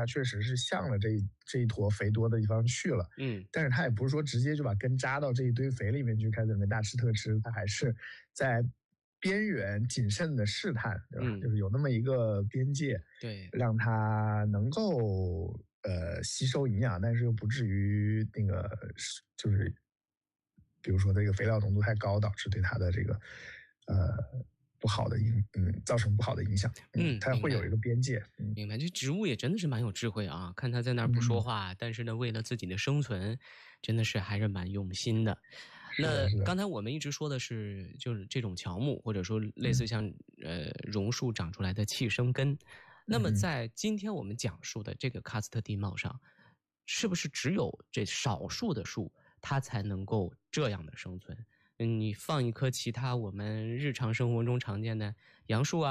它确实是向了这一坨肥多的地方去了。但是它也不是说直接就把根扎到这一堆肥里面去，开始里面大吃特吃，它还是在边缘谨慎的试探，对吧？就是有那么一个边界， 对， 让它能够吸收营养，但是又不至于那个就是比如说这个肥料浓度太高，导致对它的这个不好的造成不好的影响。它会有一个边界。 明白，这植物也真的是蛮有智慧啊！看它在那儿不说话，但是呢，为了自己的生存，真的是还是蛮用心的。那刚才我们一直说的是，就是这种乔木，或者说类似像榕树长出来的气生根。那么在今天我们讲述的这个喀斯特地貌上，是不是只有这少数的树，它才能够这样的生存？你放一棵其他我们日常生活中常见的杨树啊。